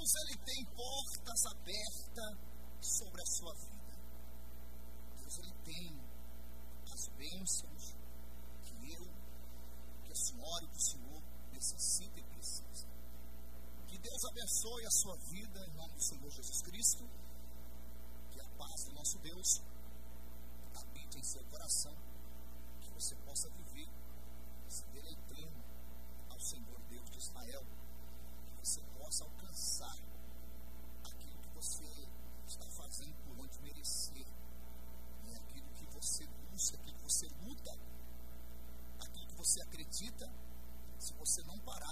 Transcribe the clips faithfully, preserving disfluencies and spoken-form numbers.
Deus, Ele tem portas abertas sobre a sua vida. Deus, Ele tem as bênçãos que eu, que a senhora e que o senhor necessitam e precisam. Que Deus abençoe a sua vida em nome do Senhor Jesus Cristo. Que a paz do nosso Deus habite em seu coração. Que você possa viver se deleitando ao Senhor Deus de Israel. Que você possa alcançar aquilo que você está fazendo por onde merecer. E aquilo que você busca, aquilo que você luta, aquilo que você acredita, se você não parar,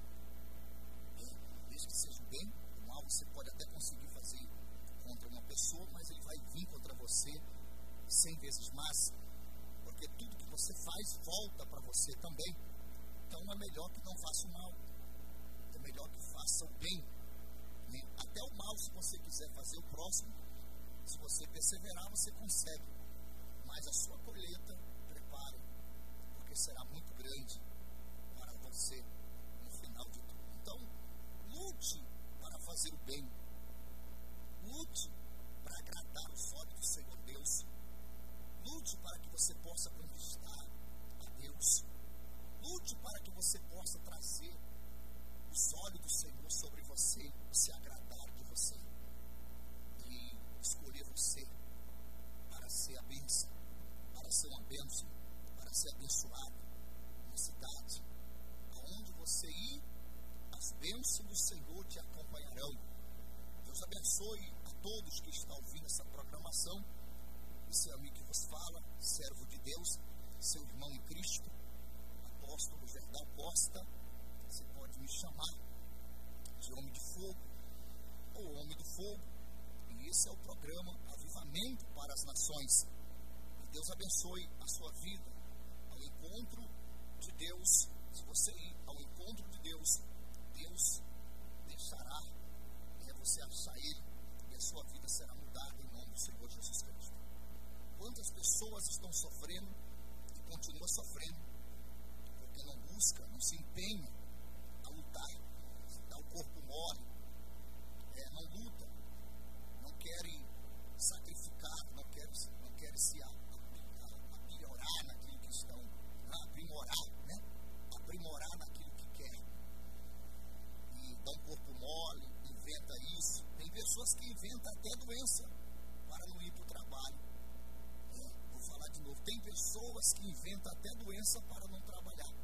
desde que seja bem ou mal, você pode até conseguir fazer contra uma pessoa, mas ele vai vir contra você cem vezes mais, porque tudo que você faz volta para você também. Então é melhor que não faça o mal, é melhor que faça o bem, né? Até o mal, se você quiser fazer o próximo, se você perseverar, você consegue, mas a sua colheita, prepare, porque será muito grande para você no final de tudo. Então, lute para fazer o bem, lute para agradar os olhos do Senhor Deus, lute para que você possa conquistar a Deus, lute para que você possa trazer os olhos do Senhor sobre você, se agradar de você e escolher você para ser a bênção, para ser uma bênção, para ser abençoado na cidade. Aonde você ir, as bênçãos do Senhor te acompanharão. Deus abençoe a todos que estão ouvindo essa programação. Esse amigo que vos fala, servo de Deus, seu irmão em Cristo, apóstolo Gerdau Costa. Você pode me chamar de Homem de Fogo ou Homem do Fogo. E esse é o programa Avivamento para as Nações. Que Deus abençoe a sua vida ao encontro de Deus. Se você ir ao encontro de Deus, Deus deixará é, você achar Ele e a sua vida será mudada em nome do Senhor Jesus Cristo. Quantas pessoas estão sofrendo e continuam sofrendo porque não busca, não se empenha a lutar, dá o corpo mole, é, não luta, não querem sacrificar, não querem, não querem se a, a, a melhorar naquilo que estão, a aprimorar, né? aprimorar naquilo que querem. E dá um corpo mole, inventa isso. Tem pessoas que inventam até doença para não ir para o trabalho. É, vou falar de novo. Tem pessoas que inventam até doença para não trabalhar.